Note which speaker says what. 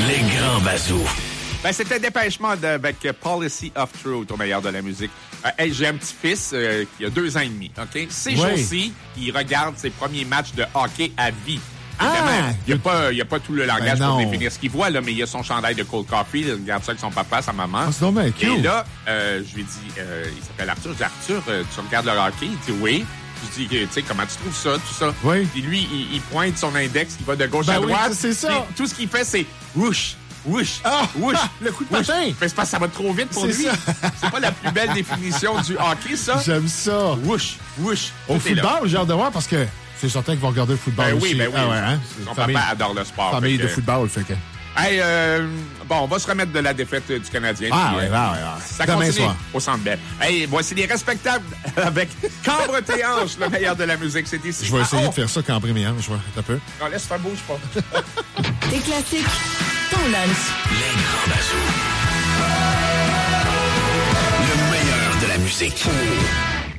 Speaker 1: Les grands bazous.
Speaker 2: Ben, c'était Dépêche Mode avec Policy of Truth au meilleur de la musique. Hey, j'ai un petit-fils qui a 2 ans et demi, OK? Ces jours-ci, il regarde ses premiers matchs de hockey à vie. Il n'y a pas tout le langage pour définir ce qu'il voit, là, mais il a son chandail de Cold Coffee. Il regarde ça avec son papa, sa maman.
Speaker 3: C'est dommage cute.
Speaker 2: Et là, je lui dis, il s'appelle Arthur. Je dis, Arthur, tu regardes le hockey? Il dit oui. Je dis, tu sais, comment tu trouves ça, tout ça?
Speaker 3: Oui.
Speaker 2: Puis lui, il pointe son index, il va de gauche à droite.
Speaker 3: Oui, c'est ça.
Speaker 2: Puis tout ce qu'il fait, c'est whoosh. Whoosh! Whoosh!
Speaker 3: Le coup de patin!
Speaker 2: Mais c'est parce que ça va trop vite pour lui. C'est pas la plus belle définition du hockey, ça.
Speaker 3: J'aime ça.
Speaker 2: Whoosh! Whoosh!
Speaker 3: Au football, j'ai hâte de voir parce que c'est certain qu'ils vont regarder le football aussi.
Speaker 2: Ben oui.
Speaker 3: Ah ouais, hein?
Speaker 2: Son papa adore le sport.
Speaker 3: Famille de football, fait que...
Speaker 2: Hey, bon, on va se remettre de la défaite du Canadien. Ça
Speaker 3: Demain
Speaker 2: continue
Speaker 3: soir.
Speaker 2: au Centre Bell. Hey, voici les respectables avec Cambre tes hanches, le meilleur de la musique. C'est ici.
Speaker 3: Je vais essayer de faire ça cambré mes hanches, un peu.
Speaker 2: Non, laisse faire, bouge pas.
Speaker 4: Des classiques, ton lunch.
Speaker 1: Les grands bazous. Le meilleur de la musique.